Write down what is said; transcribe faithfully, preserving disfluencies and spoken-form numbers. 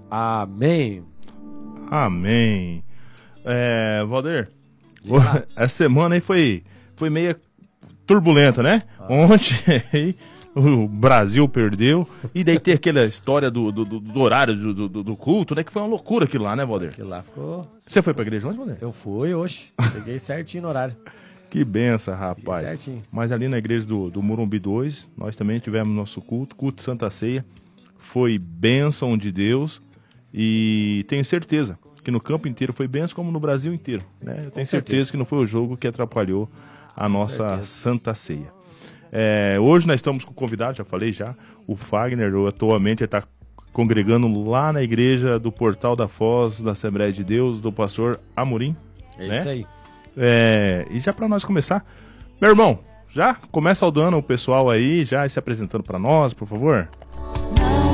Amém. Amém. É, Valder, essa semana aí foi, foi meio turbulenta, né? Ah. Ontem aí, o Brasil perdeu. E daí tem aquela história do, do, do, do horário do, do, do culto, né? Que foi uma loucura aquilo lá, né, Valder? Aquilo lá ficou... Você foi pra igreja ontem, Valder? Eu fui, oxe. Cheguei certinho no horário. Que benção, rapaz. Cheguei certinho. Mas ali na igreja do, do Morumbi dois, nós também tivemos nosso culto, culto Santa Ceia. Foi bênção de Deus. E tenho certeza que no campo inteiro foi bênção, como no Brasil inteiro, né? Eu tenho certeza. certeza que não foi o jogo que atrapalhou a nossa Santa Ceia. É, hoje nós estamos com o convidado, já falei já, o Fagner, atualmente está congregando lá na igreja do Portal da Foz, da Assembleia de Deus, do pastor Amorim. É né? isso aí. É, e já para nós começar, meu irmão, já começa saudando o pessoal aí, já se apresentando para nós, por favor.